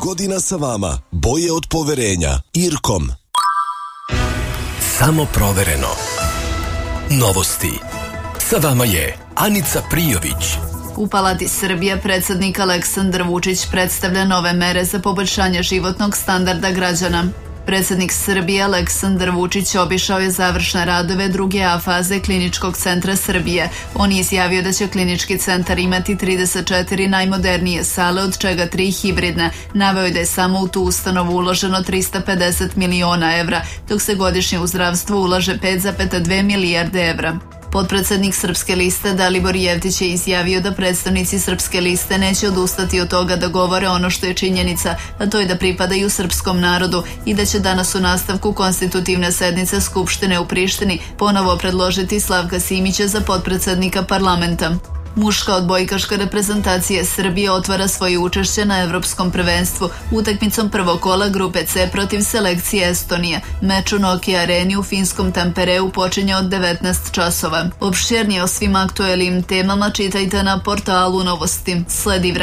godina sa vama. Boje od poverenja. Irkom. Samo provereno. Novosti. Sa vama je Anica Prijović. U Palati Srbije predsjednik Aleksandar Vučić predstavlja nove mere za poboljšanje životnog standarda građana. Predsjednik Srbije Aleksandar Vučić obišao je završne radove druge A faze Kliničkog centra Srbije. On je izjavio da će klinički centar imati 34 najmodernije sale, od čega 3 hibridne. Naveo je da je samo u tu ustanovu uloženo 350 miliona evra, dok se godišnje u zdravstvo ulaže 5,2 milijarde evra. Potpredsjednik Srpske liste Dalibor Jevtić je izjavio da predstavnici Srpske liste neće odustati od toga da govore ono što je činjenica, a to je da pripadaju srpskom narodu, i da će danas u nastavku konstitutivne sednice Skupštine u Prištini ponovo predložiti Slavka Simića za potpredsjednika parlamenta. Muška odbojkaška reprezentacija Srbije otvara svoje učešće na Evropskom prvenstvu utakmicom prvog kola grupe C protiv selekcije Estonije. Meč u Nokia areni u finskom Tampereu počinje od 19 časova. Opširnije o svim aktuelnim temama čitajte na portalu Novosti. Sledi